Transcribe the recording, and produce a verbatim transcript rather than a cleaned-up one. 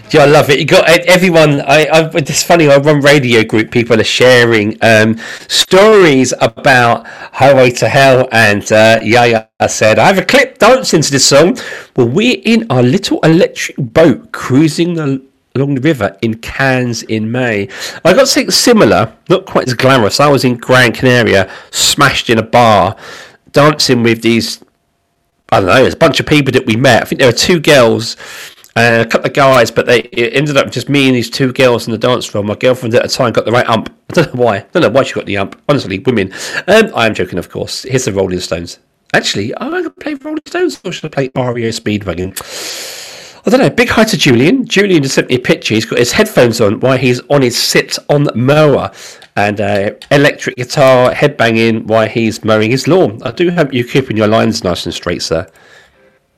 Yeah, I love it. You got everyone. I, I it's funny. I run radio group. People are sharing um, stories about Highway to Hell, and uh, Yaya said, "I have a clip dancing to this song." Well, we're in our little electric boat cruising the, along the river in Cannes in May. I got something similar, not quite as glamorous. I was in Gran Canaria, smashed in a bar, dancing with these. I don't know. There's a bunch of people that we met. I think there were two girls. And a couple of guys, but they it ended up just me and these two girls in the dance floor. My girlfriend at the time got the right ump. I don't know why. I don't know why she got the ump. Honestly, women. Um, I am joking, of course. Here's the Rolling Stones. Actually, am I going to play Rolling Stones or should I play R E O Speedwagon? I don't know. Big hi to Julian. Julian just sent me a picture. He's got his headphones on while he's on his sit on mower and uh, electric guitar headbanging while he's mowing his lawn. I do hope you're keeping your lines nice and straight, sir.